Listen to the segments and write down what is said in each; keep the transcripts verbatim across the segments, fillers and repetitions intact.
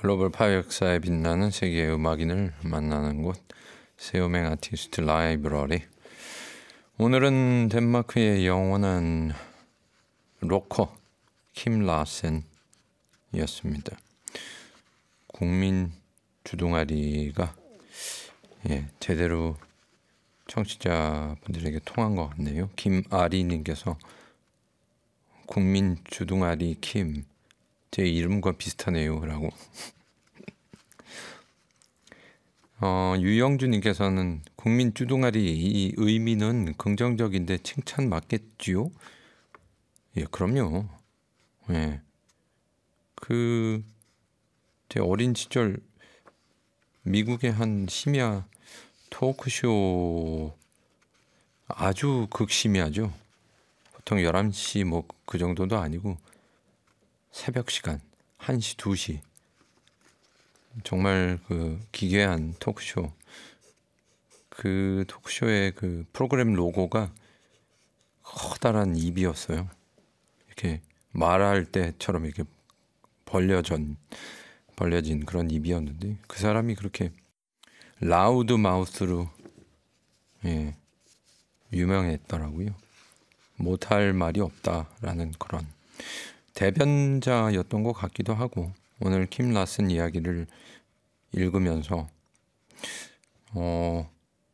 글로벌 팝 역사에 빛나는 세계의 음악인을 만나는 곳 세우맹 아티스트 라이브러리. 오늘은 덴마크의 영원한 로커 킴 라센이었습니다. 국민 주둥아리가 예, 제대로 청취자분들에게 통한 것 같네요. 김아리님께서 국민 주둥아리 킴, 제 이름과 비슷하네요 라고. 어, 유영주님께서는 국민 주둥아리 이 의미는 긍정적인데 칭찬 맞겠지요? 예, 그럼요. 예, 그 제 어린 시절 미국의 한 심야 토크쇼 아주 극심야죠. 보통 열한 시 뭐 그 정도도 아니고 새벽 시간 한 시, 두 시 정말 그 기괴한 토크쇼. 그 토크쇼의 그 프로그램 로고가 커다란 입이었어요. 이렇게 말할 때처럼 이렇게 벌려진 벌려진 그런 입이었는데 그 사람이 그렇게 라우드 마우스로 예, 유명했더라고요. 못할 말이 없다라는 그런 대변자였던 것 같기도 하고, 오늘 킴 라슨 이야기를 읽으면서 어,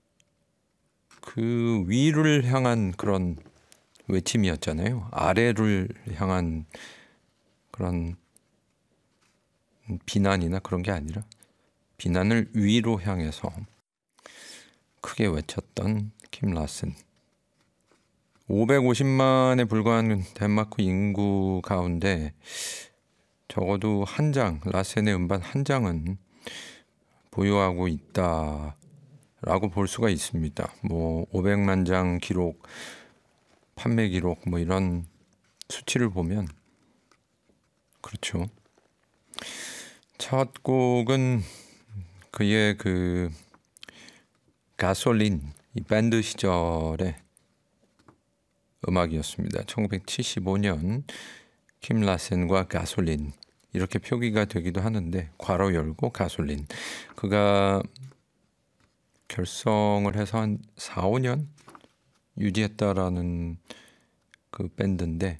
그 위를 향한 그런 외침이었잖아요. 아래를 향한 그런 비난이나 그런 게 아니라 비난을 위로 향해서 크게 외쳤던 킴 라슨. 오백오십만에 불과한 덴마크 인구 가운데 적어도 한 장, 라센의 음반 한 장은 보유하고 있다라고 볼 수가 있습니다. 뭐 오백만 장 기록, 판매 기록 뭐 이런 수치를 보면 그렇죠. 첫 곡은 그의 그 가솔린, 이 밴드 시절의 음악이었습니다. 천구백칠십오 년 킴 라센과 가솔린 이렇게 표기가 되기도 하는데 괄호 열고 가솔린. 그가 결성을 해서 한 사, 오 년 유지했다라는 그 밴드인데,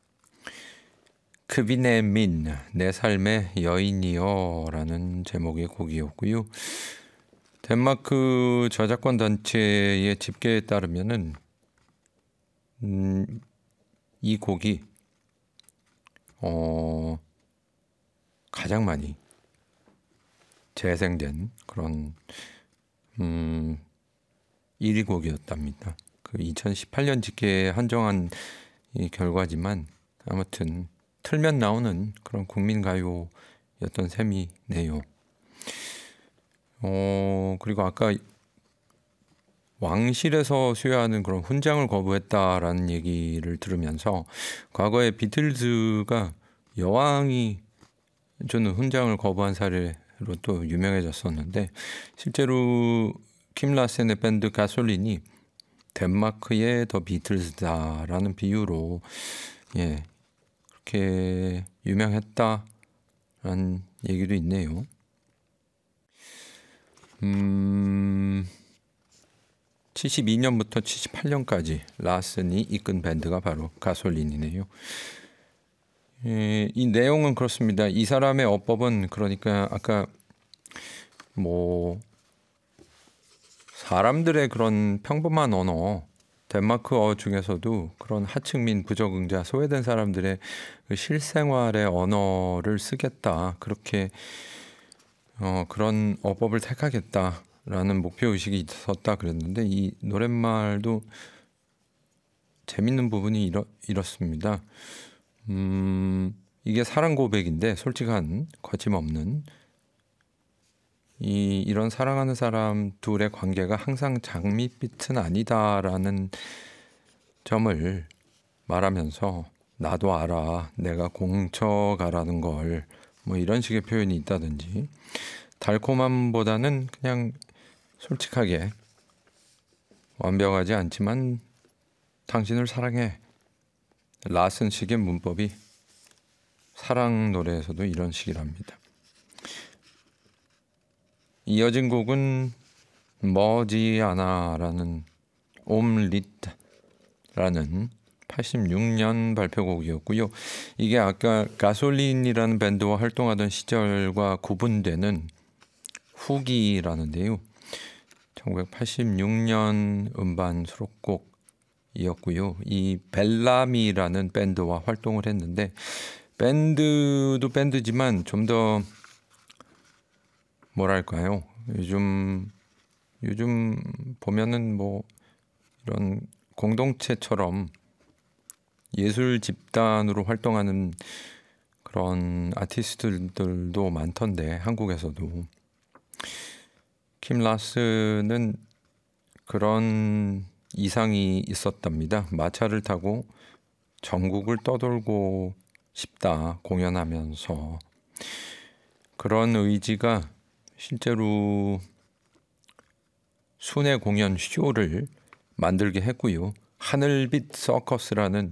크비네 민, 내 삶의 여인이여 라는 제목의 곡이었고요. 덴마크 저작권 단체의 집계에 따르면은 음, 이 곡이 어, 가장 많이 재생된 그런 음, 일 위 곡이었답니다. 그 이천십팔 년 집계에 한정한 이 결과지만 아무튼 틀면 나오는 그런 국민가요였던 셈이네요. 어, 그리고 아까 왕실에서 수여하는 그런 훈장을 거부했다라는 얘기를 들으면서 과거에 비틀즈가 여왕이 주는 훈장을 거부한 사례로 또 유명해졌었는데, 실제로 킴 라센의 밴드 가솔린이 덴마크의 더 비틀즈다라는 비유로 예, 그렇게 유명했다라는 얘기도 있네요. 음... 칠십이 년부터 칠십팔 년까지 라슨이 이끈 밴드가 바로 가솔린이네요. 예, 이 내용은 그렇습니다. 이 사람의 어법은 그러니까 아까 뭐 사람들의 그런 평범한 언어, 덴마크어 중에서도 그런 하층민, 부적응자, 소외된 사람들의 그 실생활의 언어를 쓰겠다, 그렇게 어, 그런 어법을 택하겠다 라는 목표의식이 있었다 그랬는데, 이 노랫말도 재밌는 부분이 이렇, 이렇습니다. 음, 이게 사랑 고백인데 솔직한, 거침없는 이, 이런 사랑하는 사람 둘의 관계가 항상 장밋빛은 아니다라는 점을 말하면서 나도 알아, 내가 공쳐가라는 걸, 뭐 이런 식의 표현이 있다든지, 달콤함보다는 그냥 솔직하게 완벽하지 않지만 당신을 사랑해, 라슨식의 문법이 사랑 노래에서도 이런 식이랍니다. 이어진 곡은 머지아나라는 옴리트라는 팔십육 년 발표곡이었고요. 이게 아까 가솔린이라는 밴드와 활동하던 시절과 구분되는 후기라는데요. 천구백팔십육 년 음반 수록곡이었고요. 이 벨라미라는 밴드와 활동을 했는데 밴드도 밴드지만 좀 더 뭐랄까요? 요즘 요즘 보면은 뭐 이런 공동체처럼 예술 집단으로 활동하는 그런 아티스트들도 많던데 한국에서도 킴 라스는 그런 이상이 있었답니다. 마차를 타고 전국을 떠돌고 싶다 공연하면서 그런 의지가 실제로 순회 공연 쇼를 만들게 했고요. 하늘빛 서커스라는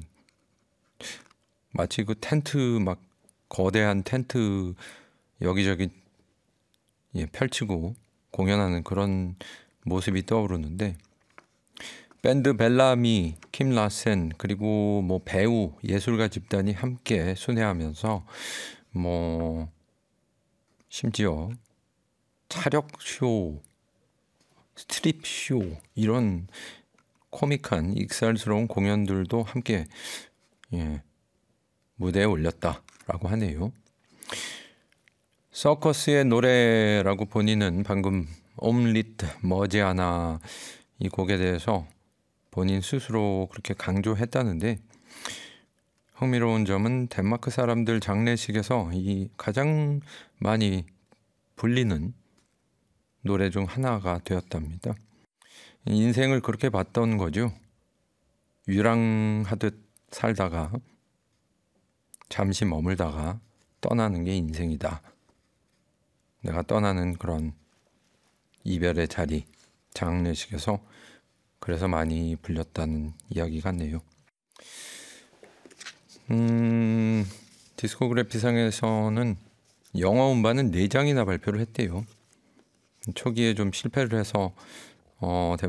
마치 그 텐트 막 거대한 텐트 여기저기 예, 펼치고 공연하는 그런 모습이 떠오르는데 밴드 벨라미, 킴 라센 그리고 뭐 배우, 예술가 집단이 함께 순회하면서 뭐 심지어 차력 쇼, 스트립 쇼 이런 코믹한 익살스러운 공연들도 함께 예, 무대에 올렸다라고 하네요. 서커스의 노래라고 본인은 방금 옴리트 머지아나 이 곡에 대해서 본인 스스로 그렇게 강조했다는데 흥미로운 점은 덴마크 사람들 장례식에서 이 가장 많이 불리는 노래 중 하나가 되었답니다. 인생을 그렇게 봤던 거죠. 유랑하듯 살다가 잠시 머물다가 떠나는 게 인생이다. 내가 떠나는 그런 이별의 자리, 장례식에서 그래서 많이 불렸다는 이야기 같네요. 음, 디스코그래피상에서는 영어 음반은 네 장이나 발표를 했대요. 초기에 좀 실패를 해서 어,